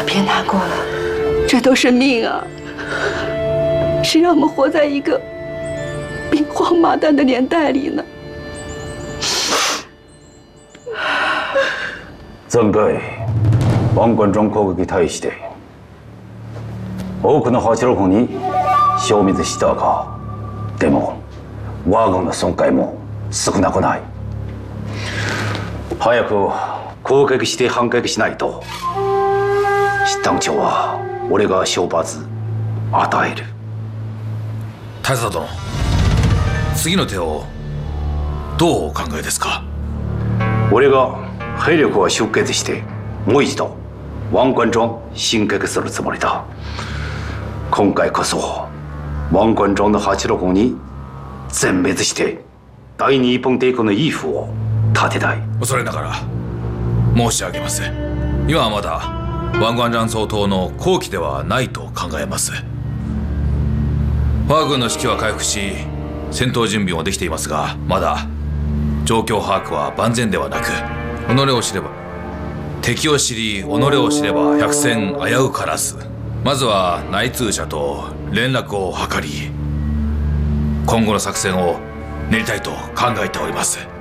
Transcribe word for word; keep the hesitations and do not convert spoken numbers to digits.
别难过了，这都是命啊！谁让我们活在一个兵荒马乱的年代里呢？ 前回王冠庄攻撃に対して多くの八郎に消滅したが、でも我軍の損壊も少なくない。早く攻撃して反撃しないと。七丹長は俺が賞罰与える。 大佐殿、次の手をどうお考えですか？ 俺が兵力を集結してもう一度王冠庄進撃するつもりだ。今回こそ王冠庄の八郎に全滅して大日本帝国のイーフを立てたい。 恐れながら申し上げます。今はまだ王冠山総統の後期ではないと考えます。我が軍の士気は回復し、戦闘準備もできていますが、まだ状況把握は万全ではなく、己を知れば敵を知り己を知れば百戦危うからず。まずは内通者と連絡を図り、今後の作戦を練りたいと考えております。